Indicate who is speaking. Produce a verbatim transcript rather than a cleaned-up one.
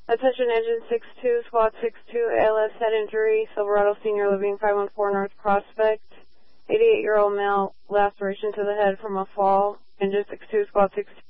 Speaker 1: Attention engine six two, squad six two, A L S head injury, Silverado Senior Living five one four North Prospect. eighty-eight-year-old male, laceration to the head from a fall. Engine six two, squad six two.